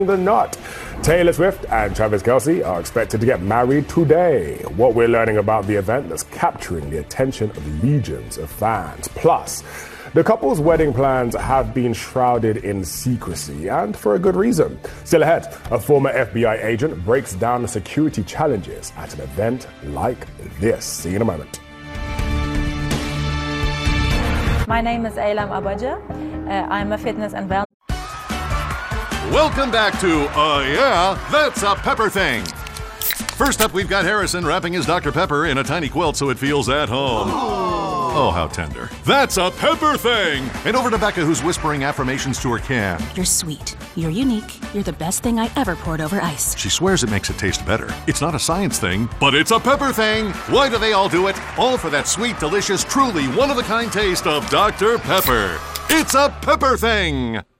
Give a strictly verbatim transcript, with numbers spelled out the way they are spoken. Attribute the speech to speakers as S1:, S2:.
S1: the knot. Taylor Swift and Travis Kelce are expected to get married today. What we're learning about the event that's capturing the attention of legions of fans. Plus, the couple's wedding plans have been shrouded in secrecy, and for a good reason. Still ahead, a former F B I agent breaks down the security challenges at an event like this. See you in a moment.
S2: My name is Aylam Abaja. Uh, I'm a fitness and wellness.
S3: Welcome back to Uh Yeah, That's a Pepper Thing. First up, we've got Harrison wrapping his Doctor Pepper in a tiny quilt so it feels at home. Oh, how tender. That's a Pepper Thing! And over to Becca, who's whispering affirmations to her can.
S4: You're sweet. You're unique. You're the best thing I ever poured over ice.
S3: She swears it makes it taste better. It's not a science thing, but it's a Pepper Thing! Why do they all do it? All for that sweet, delicious, truly one-of-a-kind taste of Doctor Pepper. It's a Pepper Thing!